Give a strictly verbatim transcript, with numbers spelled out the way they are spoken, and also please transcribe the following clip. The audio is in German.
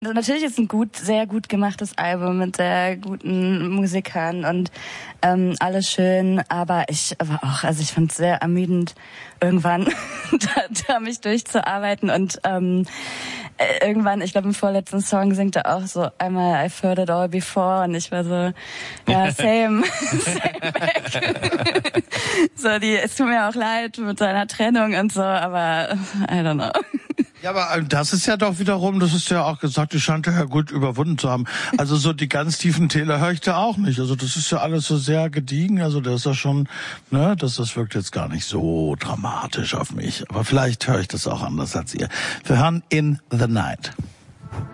Also natürlich ist ein gut, sehr gut gemachtes Album mit sehr guten Musikern und ähm, alles schön, aber ich war auch, also ich fand es sehr ermüdend, irgendwann da, da mich durchzuarbeiten und ähm, irgendwann, ich glaube im vorletzten Song singt er auch so einmal I've heard it all before und ich war so, ja, same, same back. So, die, es tut mir auch leid mit seiner Trennung und so, aber I don't know. Ja, aber das ist ja doch wiederum, das ist ja auch gesagt, die scheint er ja gut überwunden zu haben. Also so die ganz tiefen Täler höre ich da auch nicht. Also das ist ja alles so sehr gediegen. Also das ist ja schon, ne, das, das wirkt jetzt gar nicht so dramatisch auf mich. Aber vielleicht höre ich das auch anders als ihr. Wir hören In the Night.